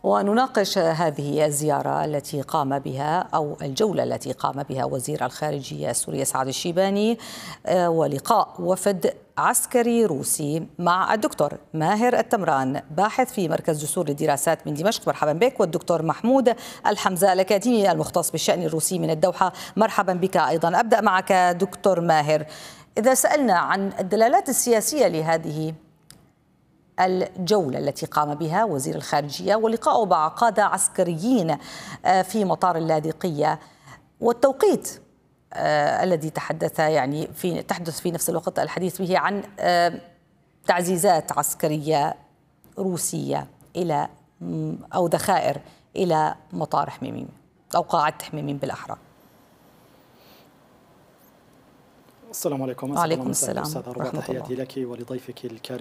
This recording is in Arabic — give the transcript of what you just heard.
ونناقش هذه الزيارة التي قام بها أو الجولة التي قام بها وزير الخارجية السوري سعد الشيباني ولقاء وفد عسكري روسي مع الدكتور ماهر التمران باحث في مركز جسور للدراسات من دمشق. مرحبا بك. والدكتور محمود الحمزة الأكاديمي المختص بالشأن الروسي من الدوحة. مرحبا بك أيضا. أبدأ معك دكتور ماهر. إذا سألنا عن الدلالات السياسية لهذه الجولة التي قام بها وزير الخارجية ولقاءه مع قادة عسكريين في مطار اللاذقية والتوقيت الذي تحدث في نفس الوقت الحديث به عن تعزيزات عسكرية روسية إلى أو ذخائر إلى مطار حميميم أو قاعة حميميم بالأحرى. السلام عليكم. وعليكم السلام. تحياتي لك ولضيفك الكريم.